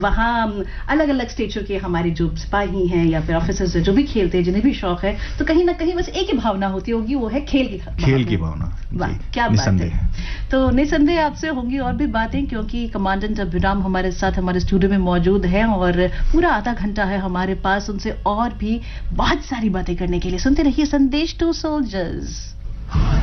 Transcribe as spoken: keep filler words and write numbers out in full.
वहाँ अलग अलग स्टेचर के हमारे जो सिपाही हैं या फिर ऑफिसर्स जो भी खेलते हैं, जिन्हें भी शौक है, तो कहीं ना कहीं बस एक ही भावना होती होगी, वो है खेल की खेल की भावना। वाह, क्या बात है। तो निसंदेह आपसे होंगी और भी बातें, क्योंकि कमांडेंट अभिराम हमारे साथ हमारे स्टूडियो में मौजूद हैं और पूरा आधा घंटा है हमारे पास उनसे और भी बहुत सारी बातें करने के लिए। सुनते रहिए संदेश टू सोल्जर्स।